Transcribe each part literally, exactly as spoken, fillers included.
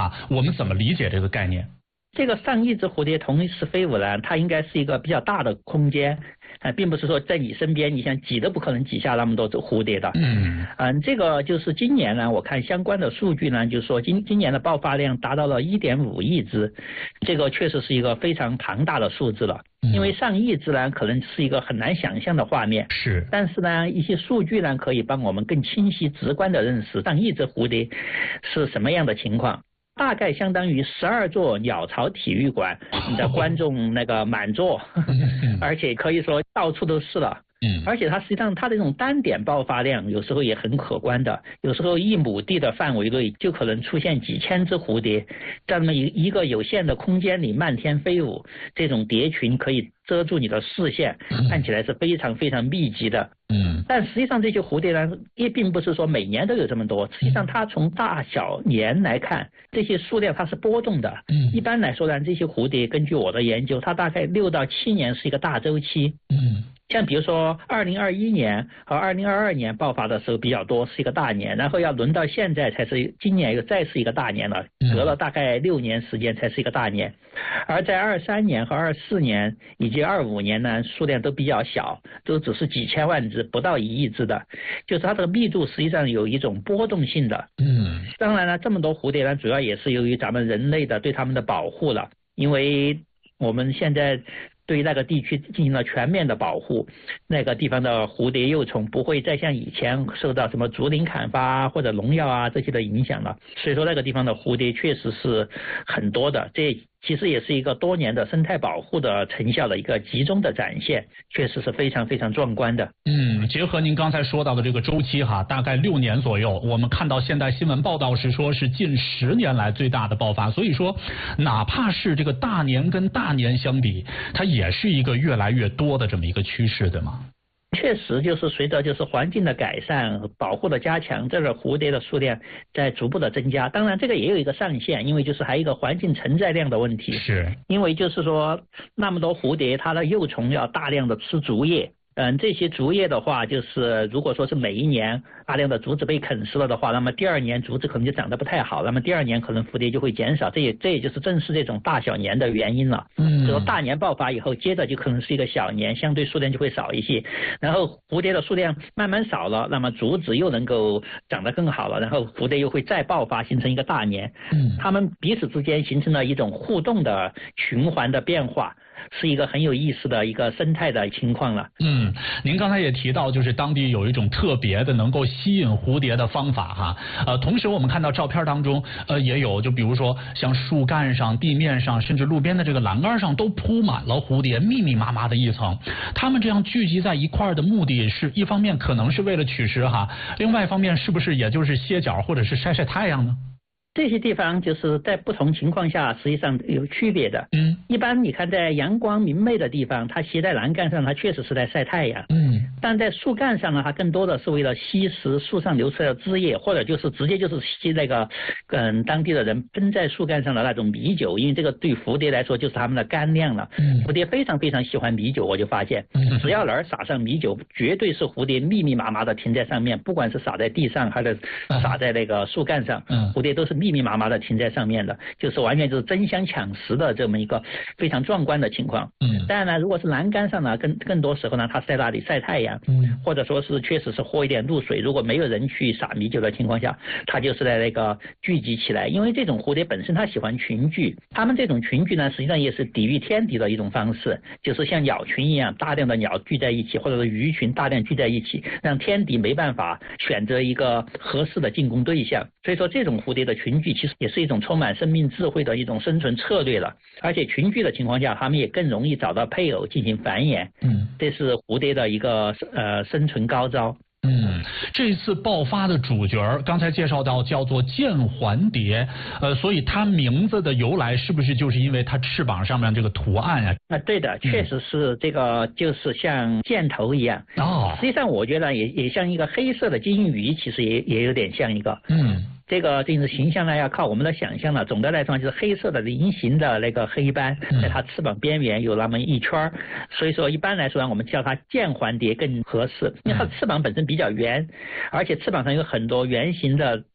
话，我们怎么理解这个概念？ 这个上亿只蝴蝶同时飞舞呢，它应该是一个比较大的空间，呃，并不是说在你身边，你想挤都不可能挤下那么多只蝴蝶的。 嗯嗯，这个就是今年呢，我看相关的数据呢，就是说今今年的爆发量达到了一点五亿只，这个确实是一个非常庞大的数字了。因为上亿只呢，可能是一个很难想象的画面。 是， 但是呢，一些数据呢，可以帮我们更清晰、直观的认识上亿只蝴蝶是什么样的情况。大概相当于十二座鸟巢体育馆的观众那个满座，而且可以说到处都是了。嗯，而且它实际上它的这种单点爆发量有时候也很可观的，有时候一亩地的范围内就可能出现几千只蝴蝶，在那么一一个有限的空间里漫天飞舞，这种蝶群可以遮住你的视线，看起来是非常非常密集的。嗯，但实际上这些蝴蝶呢，也并不是说每年都有这么多，实际上它从大小年来看，这些数量它是波动的。嗯，一般来说呢，这些蝴蝶根据我的研究，它大概六到七年是一个大周期。嗯。像比如说二零二一年和二零二二年爆发的时候比较多，是一个大年，然后要轮到现在才是今年又再是一个大年了，隔了大概六年时间才是一个大年。而在二三年和二四年以及二五年呢，数量都比较小，都只是几千万只，不到一亿只的，就是它的密度实际上有一种波动性的。嗯，当然了，这么多蝴蝶呢，主要也是由于咱们人类的对它们的保护了，因为我们现在对那个地区进行了全面的保护，那个地方的蝴蝶幼虫不会再像以前受到什么竹林砍伐或者农药啊这些的影响了，所以说那个地方的蝴蝶确实是很多的，这其实也是一个多年的生态保护的成效的一个集中的展现，确实是非常非常壮观的。 嗯，结合您刚才说到的这个周期哈，大概六年左右，我们看到现代新闻报道是说是近十年来最大的爆发，所以说哪怕是这个大年跟大年相比，它也是一个越来越多的这么一个趋势，对吗？ 确实，就是随着就是环境的改善、保护的加强，这个蝴蝶的数量在逐步的增加。当然，这个也有一个上限，因为就是还有一个环境承载量的问题。 是， 因为就是说那么多蝴蝶，它的幼虫要大量的吃竹叶。嗯，这些竹叶的话，就是如果说是每一年大量的竹子被啃食了的话，那么第二年竹子可能就长得不太好，那么第二年可能蝴蝶就会减少，这也这也就是正是这种大小年的原因了。嗯，就说大年爆发以后，接着就可能是一个小年，相对数量就会少一些，然后蝴蝶的数量慢慢少了，那么竹子又能够长得更好了，然后蝴蝶又会再爆发，形成一个大年。嗯，它们彼此之间形成了一种互动的循环的变化。是一个很有意思的一个生态的情况了。 嗯，您刚才也提到，就是当地有一种特别的能够吸引蝴蝶的方法哈。呃，同时我们看到照片当中，呃，也有就比如说像树干上、地面上，甚至路边的这个栏杆上都铺满了蝴蝶，密密麻麻的一层。它们这样聚集在一块的目的是一方面可能是为了取食哈，另外一方面是不是也就是歇脚或者是晒晒太阳呢？ 这些地方就是在不同情况下实际上有区别的。嗯，一般你看在阳光明媚的地方，它携在栏杆上，它确实是在晒太阳。嗯，但在树干上呢，它更多的是为了吸食树上流出来的汁液，或者就是直接就是吸那个嗯当地的人喷在树干上的那种米酒，因为这个对蝴蝶来说就是它们的干粮了。嗯，蝴蝶非常非常喜欢米酒，我就发现，只要哪儿撒上米酒，绝对是蝴蝶密密麻麻的停在上面，不管是撒在地上还是撒在那个树干上，嗯，蝴蝶都是密密麻麻的停在上面的，就是完全就是争相抢食的这么一个非常壮观的情况。嗯，当然呢，如果是栏杆上呢，更更多时候呢，它是在那里晒太阳，嗯，或者说是确实是喝一点露水。如果没有人去撒米酒的情况下，它就是在那个聚集起来。因为这种蝴蝶本身它喜欢群聚，它们这种群聚呢，实际上也是抵御天敌的一种方式，就是像鸟群一样，大量的鸟聚在一起，或者是鱼群大量聚在一起，让天敌没办法选择一个合适的进攻对象。所以说，这种蝴蝶的群聚其实也是一种充满生命智慧的一种生存策略了，而且群聚的情况下，它们也更容易找到配偶进行繁衍。嗯，这是蝴蝶的一个呃生存高招。 嗯，这次爆发的主角刚才介绍到叫做剑环蝶，呃，所以它名字的由来是不是就是因为它翅膀上面这个图案啊？ 啊，对的，确实是这个，就是像箭头一样。哦，实际上我觉得也也像一个黑色的金鱼，其实也也有点像一个。嗯。这个就是形象呢，要靠我们的想象了。总的来说，就是黑色的菱形的那个黑斑，在它翅膀边缘有那么一圈，所以说一般来说呢，我们叫它剑环蝶更合适，因为它的翅膀本身比较圆，而且翅膀上有很多圆形的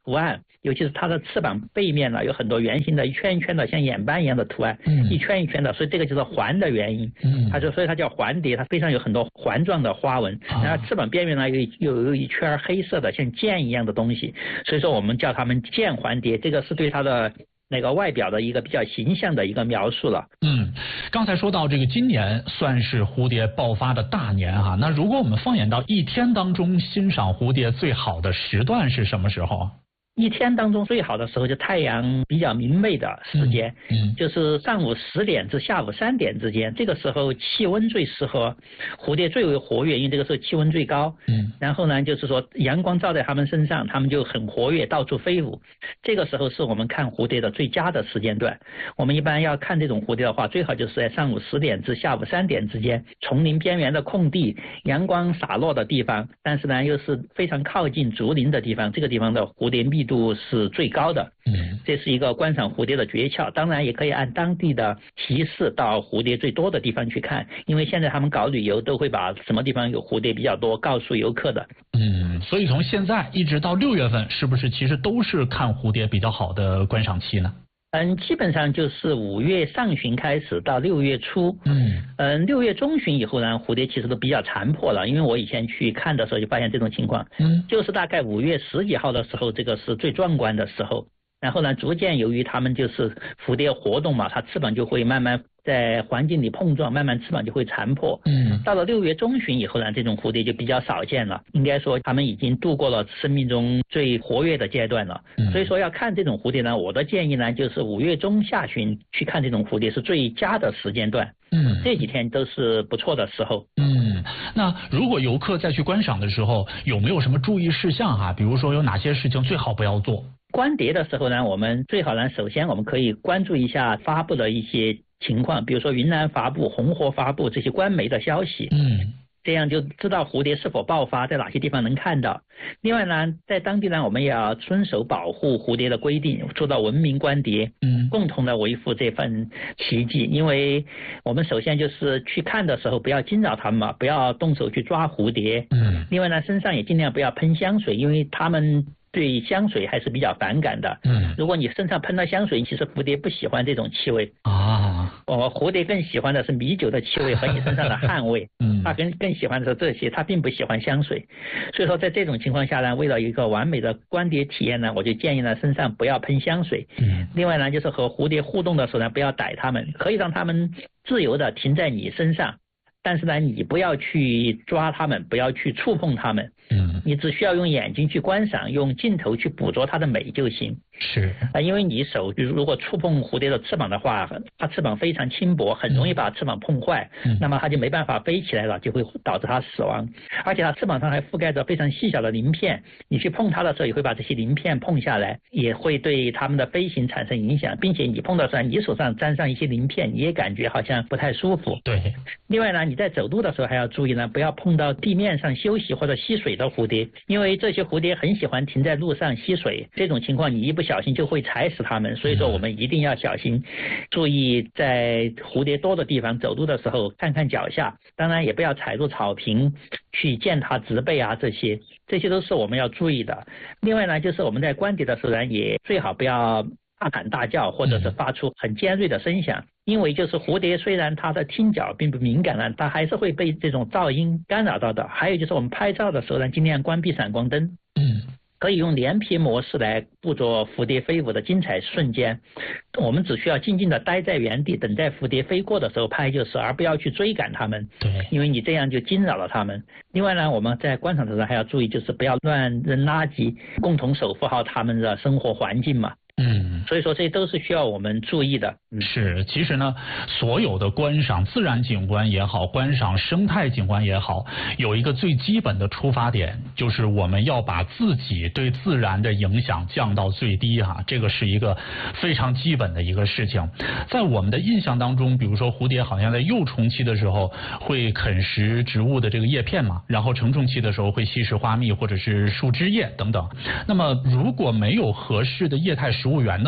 图案，尤其是它的翅膀背面呢有很多圆形的一圈一圈的像眼斑一样的图案， 嗯， 一圈一圈的，所以这个就是环的原因。 嗯， 它就所以它叫环蝶，它背上有很多环状的花纹， 啊、 然后翅膀边缘呢有有有一圈黑色的像剑一样的东西，所以说我们叫它们剑环蝶，这个是对它的那个外表的一个比较形象的一个描述了。 嗯，刚才说到这个今年算是蝴蝶爆发的大年哈，那如果我们放眼到一天当中欣赏蝴蝶最好的时段是什么时候？ 一天当中最好的时候就太阳比较明媚的时间， 嗯嗯、 就是上午十点至下午三点之间，这个时候气温最适合，蝴蝶最为活跃，因为这个时候气温最高。 嗯， 然后呢，就是说阳光照在它们身上，它们就很活跃，到处飞舞。这个时候是我们看蝴蝶的最佳的时间段。我们一般要看这种蝴蝶的话，最好就是在上午十点至下午三点之间，丛林边缘的空地，阳光洒落的地方，但是呢又是非常靠近竹林的地方，这个地方的蝴蝶密度是最高的。 嗯， 这是一个观赏蝴蝶的诀窍。当然也可以按当地的提示到蝴蝶最多的地方去看，因为现在他们搞旅游都会把什么地方有蝴蝶比较多告诉游客的。 嗯，所以从现在一直到六月份，是不是其实都是看蝴蝶比较好的观赏期呢？ 嗯，基本上就是五月上旬开始到六月初。 嗯嗯，六月中旬以后呢，蝴蝶其实都比较残破了，因为我以前去看的时候就发现这种情况。 嗯， 就是大概五月十几号的时候，这个是最壮观的时候。然后呢，逐渐由于它们就是蝴蝶活动嘛，它翅膀就会慢慢在环境里碰撞，慢慢翅膀就会残破。 嗯， 到了六月中旬以后呢，这种蝴蝶就比较少见了。应该说，它们已经度过了生命中最活跃的阶段了。 嗯， 所以说要看这种蝴蝶呢，我的建议呢，就是五月中下旬去看这种蝴蝶是最佳的时间段。 嗯， 这几天都是不错的时候。 嗯，那如果游客再去观赏的时候，有没有什么注意事项哈？比如说有哪些事情最好不要做？ 观蝶的时候呢，我们最好呢，首先我们可以关注一下发布的一些情况，比如说云南发布、红河发布这些官媒的消息。 嗯， 这样就知道蝴蝶是否爆发，在哪些地方能看到。另外呢，在当地呢，我们也要遵守保护蝴蝶的规定，做到文明观蝶， 嗯， 共同的维护这份奇迹。因为我们首先就是去看的时候，不要惊扰它们嘛，不要动手去抓蝴蝶。 嗯， 另外呢，身上也尽量不要喷香水，因为它们对香水还是比较反感的。 嗯， 如果你身上喷了香水，其实蝴蝶不喜欢这种气味啊。 哦，蝴蝶更喜欢的是米酒的气味和你身上的汗味。 嗯， 它更更喜欢的是这些，它并不喜欢香水。所以说，在这种情况下呢，为了一个完美的观蝶体验呢，我就建议呢，身上不要喷香水。 嗯， 另外呢，就是和蝴蝶互动的时候呢，不要逮它们，可以让它们自由的停在你身上。但是呢，你不要去抓它们，不要去触碰它们。 嗯， 你只需要用眼睛去观赏，用镜头去捕捉它的美就行。 是啊，因为你手如果触碰蝴蝶的翅膀的话，它翅膀非常轻薄，很容易把翅膀碰坏。 嗯， 那么它就没办法飞起来了，就会导致它死亡。而且它翅膀上还覆盖着非常细小的鳞片，你去碰它的时候，也会把这些鳞片碰下来，也会对它们的飞行产生影响，并且你碰到上，你手上沾上一些鳞片，你也感觉好像不太舒服。 对。 另外呢，你在走路的时候还要注意呢，不要碰到地面上休息或者吸水的蝴蝶，因为这些蝴蝶很喜欢停在路上吸水，这种情况你一不小心就会踩死它们，所以说我们一定要小心，注意在蝴蝶多的地方走路的时候看看脚下，当然也不要踩入草坪去践踏植被啊，这些这些都是我们要注意的。另外呢，就是我们在观蝶的时候呢，也最好不要大喊大叫或者是发出很尖锐的声响，因为就是蝴蝶虽然它的听觉并不敏感了，它还是会被这种噪音干扰到的。还有就是我们拍照的时候呢，尽量关闭闪光灯。 嗯， 可以用连屏模式来捕捉蝴蝶飞舞的精彩瞬间。我们只需要静静的待在原地，等待蝴蝶飞过的时候拍就是，而不要去追赶它们。 对， 因为你这样就惊扰了它们。另外呢，我们在观赏的时候还要注意，就是不要乱扔垃圾，共同守护好它们的生活环境嘛。 嗯， 所以说这都是需要我们注意的。嗯， 是，其实呢，所有的观赏自然景观也好，观赏生态景观也好，有一个最基本的出发点，就是我们要把自己对自然的影响降到最低哈，这个是一个非常基本的一个事情。在我们的印象当中，比如说蝴蝶好像在幼虫期的时候会啃食植物的这个叶片嘛，然后成虫期的时候会吸食花蜜或者是树枝叶等等。那么如果没有合适的液态食物源的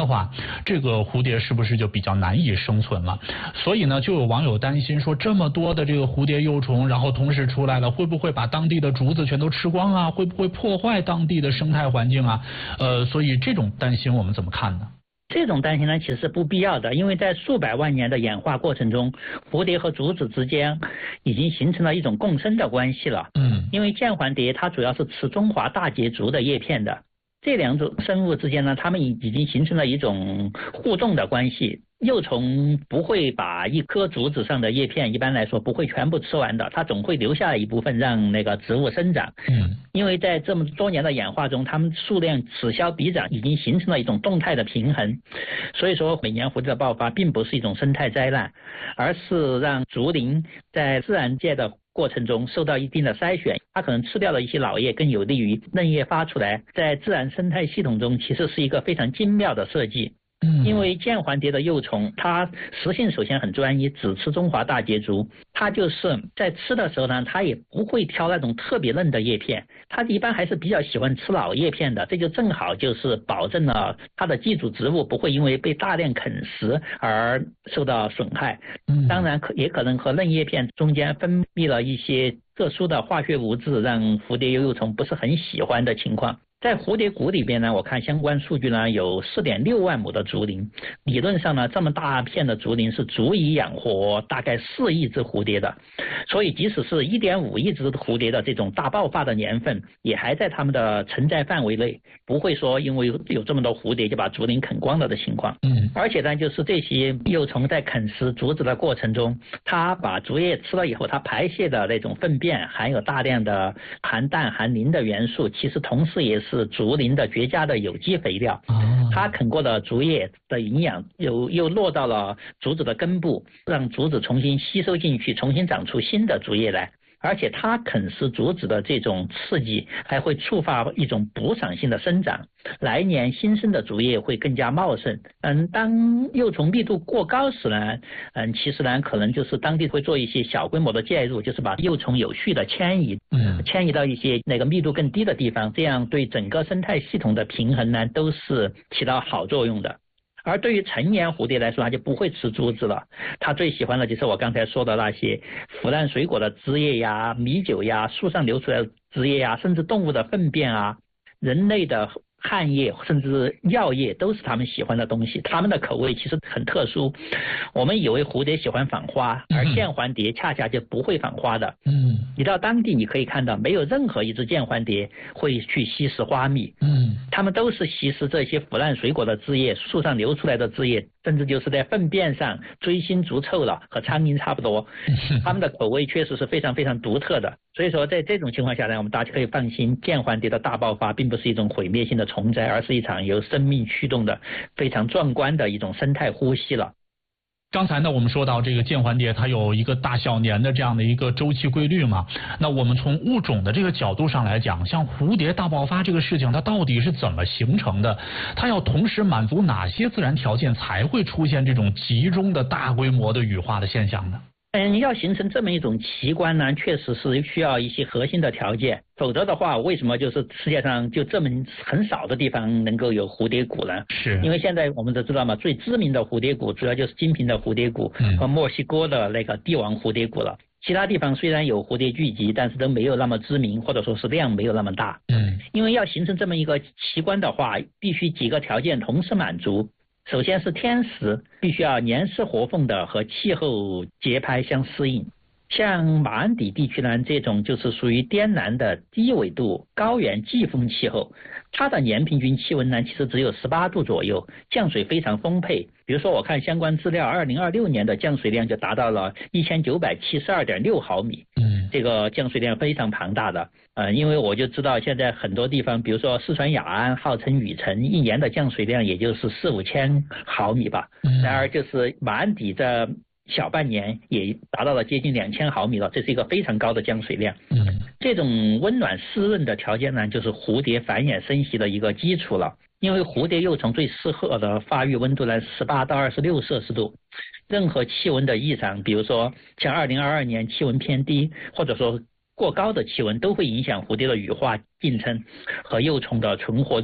的话，这个蝴蝶是不是就比较难以生存了？所以呢，就有网友担心说，这么多的这个蝴蝶幼虫，然后同时出来了，会不会把当地的竹子全都吃光啊？会不会破坏当地的生态环境啊？呃，所以这种担心我们怎么看呢？ 这种担心呢，其实是不必要的，因为在数百万年的演化过程中，蝴蝶和竹子之间已经形成了一种共生的关系了。 嗯， 因为剑环蝶它主要是吃中华大节竹的叶片的，这两种生物之间呢，它们已已经形成了一种互动的关系。幼虫不会把一棵竹子上的叶片，一般来说不会全部吃完的，它总会留下一部分让那个植物生长。 嗯， 因为在这么多年的演化中，它们数量此消彼长，已经形成了一种动态的平衡。所以说，每年蝴蝶的爆发并不是一种生态灾难，而是让竹林在自然界的过程中受到一定的筛选，它可能吃掉了一些老叶，更有利于嫩叶发出来。在自然生态系统中，其实是一个非常精妙的设计。因为剑环蝶的幼虫，它食性首先很专一，只吃中华大节竹。它就是在吃的时候呢，它也不会挑那种特别嫩的叶片，它一般还是比较喜欢吃老叶片的。这就正好就是保证了它的寄主植物不会因为被大量啃食而受到损害。当然可也可能和嫩叶片中间分泌了一些特殊的化学物质，让蝴蝶幼虫不是很喜欢的情况。在蝴蝶谷里边呢，我看相关数据呢，有 四点六万亩的竹林，理论上呢，这么大片的竹林是足以养活大概四亿只蝴蝶的，所以即使是 一点五亿只蝴蝶的这种大爆发的年份，也还在它们的承载范围内，不会说因为有这么多蝴蝶就把竹林啃光了的情况。嗯，而且呢，就是这些幼虫在啃食竹子的过程中，它把竹叶吃了以后，它排泄的那种粪便含有大量的含氮含磷的元素，其实同时也是是竹林的绝佳的有机肥料。它啃过的竹叶的营养又又落到了竹子的根部，让竹子重新吸收进去，重新长出新的竹叶来。而且它啃食竹子的这种刺激还会触发一种补偿性的生长，来年新生的竹叶会更加茂盛。嗯，当幼虫密度过高时呢，嗯，其实呢可能就是当地会做一些小规模的介入，就是把幼虫有序的迁移，嗯，迁移到一些那个密度更低的地方，这样对整个生态系统的平衡呢都是起到好作用的。而对于成年蝴蝶来说，它就不会吃竹子了，它最喜欢的就是我刚才说的那些腐烂水果的汁液呀、米酒呀、树上流出来的汁液呀，甚至动物的粪便啊、人类的汗液甚至尿液都是它们喜欢的东西。它们的口味其实很特殊，我们以为蝴蝶喜欢访花，而剑环蝶恰恰就不会访花的。嗯，你到当地你可以看到，没有任何一只剑环蝶会去吸食花蜜。嗯，它们都是吸食这些腐烂水果的汁液、树上流出来的汁液，甚至就是在粪便上追星逐臭了，和苍蝇差不多。它们的口味确实是非常非常独特的。所以说在这种情况下呢，我们大家可以放心，剑环蝶的大爆发并不是一种毁灭性的虫灾，而是一场由生命驱动的非常壮观的一种生态呼吸了。 刚才呢，我们说到这个剑环蝶，它有一个大小年的这样的一个周期规律嘛。那我们从物种的这个角度上来讲，像蝴蝶大爆发这个事情，它到底是怎么形成的？它要同时满足哪些自然条件才会出现这种集中的大规模的羽化的现象呢？ 嗯，要形成这么一种奇观呢，确实是需要一些核心的条件，否则的话，为什么就是世界上就这么很少的地方能够有蝴蝶谷呢？是因为现在我们都知道嘛，最知名的蝴蝶谷主要就是金平的蝴蝶谷和墨西哥的那个帝王蝴蝶谷了。其他地方虽然有蝴蝶聚集，但是都没有那么知名，或者说是量没有那么大。嗯，因为要形成这么一个奇观的话，必须几个条件同时满足。首先是天时，必须要年湿活凤的和气候节拍相适应。像马鞍底地区呢，这种就是属于滇南的低纬度高原季风气候，它的年平均气温呢其实只有十八度左右，降水非常丰沛。比如说我看相关资料，二零二六年的降水量就达到了一千九百七十二点六毫米。嗯，这个降水量非常庞大的。呃，因为我就知道现在很多地方，比如说四川雅安号称雨城，一年的降水量也就是四五千毫米吧。然而就是马鞍底这小半年也达到了接近两千毫米了，这是一个非常高的降水量。嗯，这种温暖湿润的条件呢，就是蝴蝶繁衍生息的一个基础了。因为蝴蝶幼虫最适合的发育温度呢，十八到二十六摄氏度。任何气温的异常，比如说像二零二二年气温偏低，或者说过高的气温，都会影响蝴蝶的羽化进程和幼虫的存活率。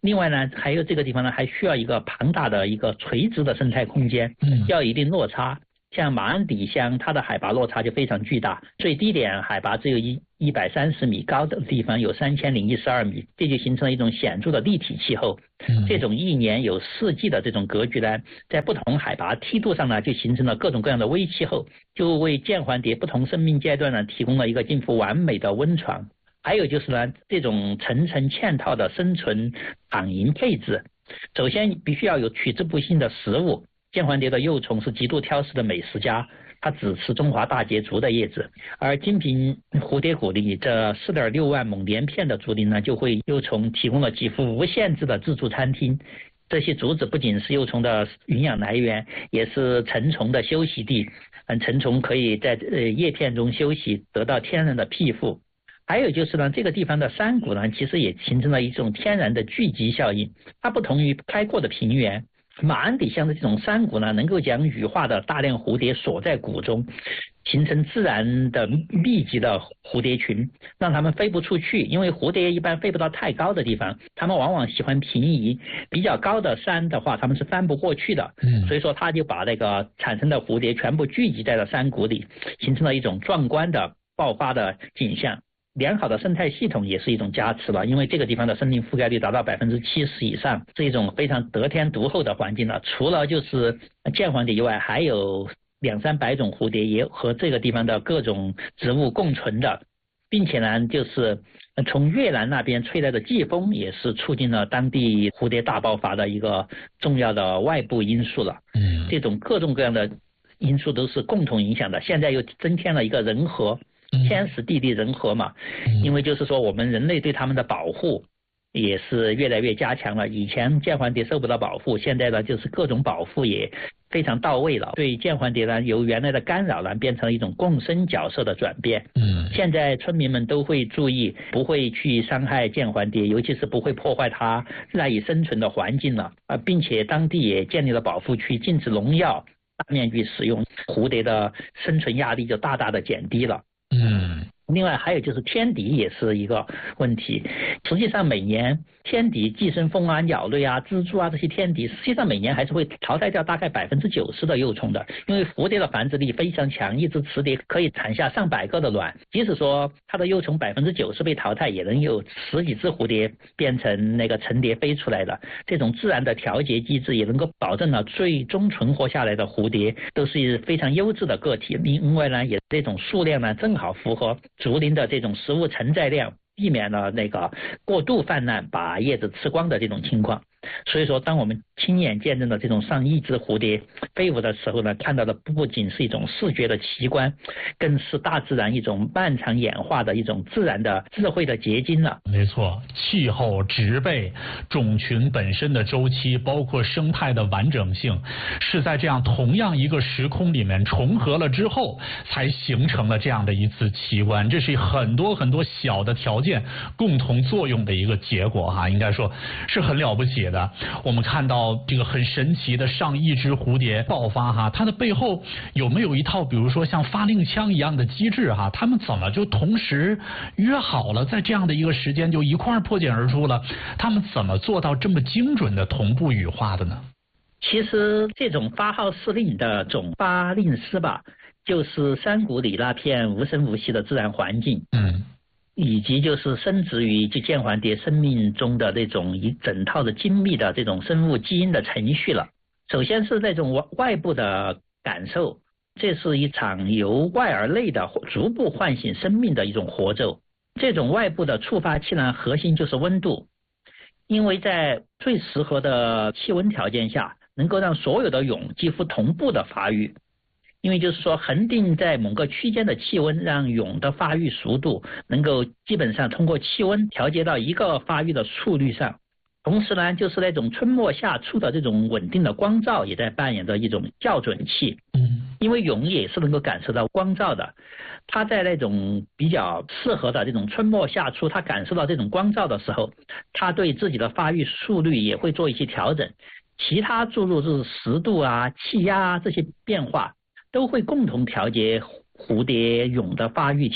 另外呢，还有这个地方呢，还需要一个庞大的一个垂直的生态空间， 嗯， 要有一定落差。像马鞍底乡，它的海拔落差就非常巨大，最低点海拔只有一一百三十米，高的地方有三千零一十二米，这就形成了一种显著的立体气候。 嗯， 这种一年有四季的这种格局呢，在不同海拔梯度上呢，就形成了各种各样的微气候，就为剑环蝶不同生命阶段呢，提供了一个近乎完美的温床。还有就是呢，这种层层嵌套的生存躺营配置，首先必须要有取之不尽的食物。剑环蝶的幼虫是极度挑食的美食家，它只吃中华大节竹的叶子，而金平蝴蝶谷里这 四点六万亩连片的竹林呢，就为幼虫提供了几乎无限制的自助餐厅。这些竹子不仅是幼虫的营养来源，也是成虫的休息地。嗯，成虫可以在呃叶片中休息，得到天然的庇护。还有就是呢，这个地方的山谷呢，其实也形成了一种天然的聚集效应。它不同于开阔的平原，马鞍底乡的这种山谷呢，能够将羽化的大量蝴蝶锁在谷中，形成自然的密集的蝴蝶群，让它们飞不出去。因为蝴蝶一般飞不到太高的地方，它们往往喜欢平移，比较高的山的话，它们是翻不过去的。 嗯， 所以说它就把那个产生的蝴蝶全部聚集在了山谷里，形成了一种壮观的爆发的景象。良好的生态系统也是一种加持了，因为这个地方的森林覆盖率达到百分之七十以上，是一种非常得天独厚的环境了。除了就是剑环蝶以外，还有两三百种蝴蝶也和这个地方的各种植物共存的，并且呢，就是从越南那边吹来的季风也是促进了当地蝴蝶大爆发的一个重要的外部因素了。 嗯， 这种各种各样的因素都是共同影响的。现在又增添了一个人和。天时地利人和嘛，因为就是说我们人类对他们的保护也是越来越加强了。以前剑环蝶受不到保护，现在呢就是各种保护也非常到位了。对剑环蝶呢，由原来的干扰呢变成了一种共生角色的转变。 嗯， 现在村民们都会注意，不会去伤害剑环蝶，尤其是不会破坏它赖以生存的环境了。啊，并且当地也建立了保护区，禁止农药大面积使用，蝴蝶的生存压力就大大的减低了。 嗯， 另外还有就是天敌也是一个问题。实际上每年天敌寄生蜂啊、鸟类啊、蜘蛛啊这些天敌，实际上每年还是会淘汰掉大概百分之九十的幼虫的。因为蝴蝶的繁殖力非常强，一只雌蝶可以产下上百个的卵，即使说它的幼虫百分之九十被淘汰，也能有十几只蝴蝶变成那个成蝶飞出来的。这种自然的调节机制也能够保证了最终存活下来的蝴蝶都是非常优质的个体。另外呢，也这种数量呢正好符合竹林的这种食物承载量，避免了那个过度泛滥把叶子吃光的这种情况。所以说当我们亲眼见证了这种上亿只蝴蝶飞舞的时候呢，看到的不仅是一种视觉的奇观，更是大自然一种漫长演化的一种自然的智慧的结晶了。 没错，气候、植被、种群本身的周期，包括生态的完整性，是在这样同样一个时空里面重合了之后，才形成了这样的一次奇观。这是很多很多小的条件共同作用的一个结果哈，应该说是很了不起的。我们看到这个很神奇的上亿只蝴蝶爆发哈，它的背后有没有一套比如说像发令枪一样的机制哈？他们怎么就同时约好了在这样的一个时间就一块破茧而出了？他们怎么做到这么精准的同步羽化的呢？ 其实这种发号施令的总发令师吧，就是山谷里那片无声无息的自然环境。 嗯。 以及就是生殖于就剑环蝶生命中的这种一整套的精密的这种生物基因的程序了。首先是这种外外部的感受，这是一场由外而内的逐步唤醒生命的一种活奏。这种外部的触发器呢，核心就是温度，因为在最适合的气温条件下，能够让所有的蛹几乎同步的发育。因为就是说恒定在某个区间的气温，让蛹的发育速度能够基本上通过气温调节到一个发育的速率上。同时呢，就是那种春末夏初的这种稳定的光照也在扮演着一种校准器。 嗯， 因为蛹也是能够感受到光照的，它在那种比较适合的这种春末夏初，它感受到这种光照的时候，它对自己的发育速率也会做一些调整。其他注入就是湿度啊、气压啊这些变化，都会共同调节蝴蝶蛹的发育